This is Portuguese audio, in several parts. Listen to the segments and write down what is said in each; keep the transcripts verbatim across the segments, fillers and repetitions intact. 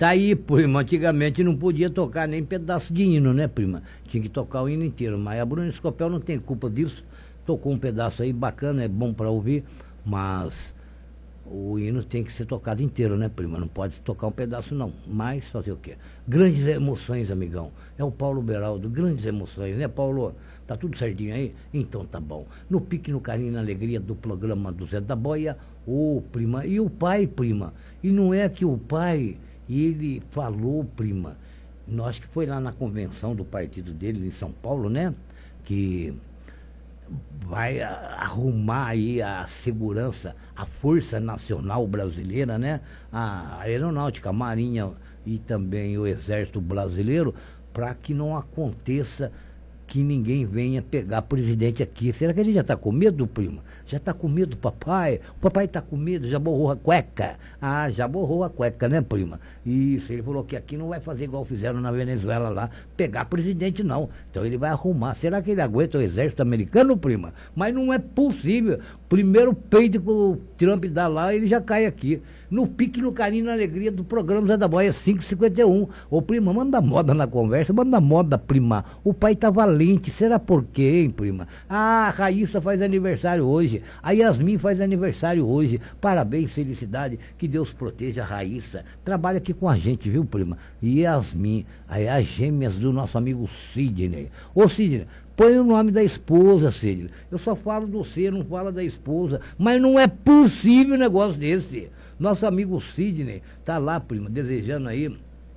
Tá aí, prima, antigamente não podia tocar nem pedaço de hino, né, prima? Tinha que tocar o hino inteiro, mas a Bruna Escopel não tem culpa disso. Tocou um pedaço aí bacana, é bom pra ouvir, mas o hino tem que ser tocado inteiro, né, prima? Não pode tocar um pedaço, não. Mas fazer o quê? Grandes emoções, amigão. É o Paulo Beraldo, grandes emoções, né, Paulo? Tá tudo certinho aí? Então tá bom. No pique, no carinho, na alegria do programa do Zé da Boia, ô, prima, e o pai, prima? E não é que o pai, ele falou, prima, nós que foi lá na convenção do partido dele em São Paulo, né, que vai arrumar aí a segurança, a Força Nacional Brasileira, né? A Aeronáutica, a Marinha e também o Exército Brasileiro, para que não aconteça que ninguém venha pegar presidente aqui. Será que ele já está com medo, prima? Já está com medo, papai? O papai está com medo, já borrou a cueca. Ah, já borrou a cueca, né, prima? Isso, ele falou que aqui não vai fazer igual fizeram na Venezuela lá, pegar presidente não. Então ele vai arrumar. Será que ele aguenta o exército americano, prima? Mas não é possível. Primeiro peito que o Trump dá lá, ele já cai aqui. No pique, no carinho, na alegria do programa Zé da Boia, cinco e cinquenta e um. Ô, prima, manda moda na conversa, manda moda, prima. O pai tá valente, será por quê, hein, prima? Ah, a Raíssa faz aniversário hoje, a Yasmin faz aniversário hoje. Parabéns, felicidade, que Deus proteja a Raíssa. Trabalha aqui com a gente, viu, prima? E Yasmin, aí as gêmeas do nosso amigo Sidney. Ô, Sidney, põe o nome da esposa, Sidney. Eu só falo do você, não falo da esposa. Mas não é possível um negócio desse. Nosso amigo Sidney tá lá, prima, desejando aí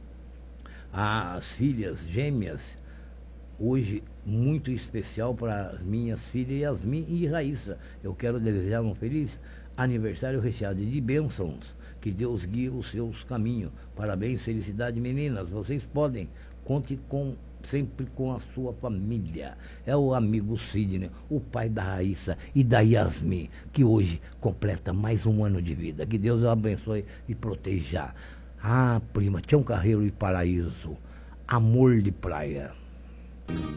as filhas gêmeas. Hoje, muito especial para as minhas filhas Yasmin e Raíssa. Eu quero desejar um feliz aniversário recheado de bênçãos. Que Deus guie os seus caminhos. Parabéns, felicidade, meninas. Vocês podem. Conte com, sempre com a sua família. É o amigo Sidney, o pai da Raíssa e da Yasmin, que hoje completa mais um ano de vida. Que Deus a abençoe e proteja. Ah, prima, Tião Carreiro e Paraíso. Amor de praia.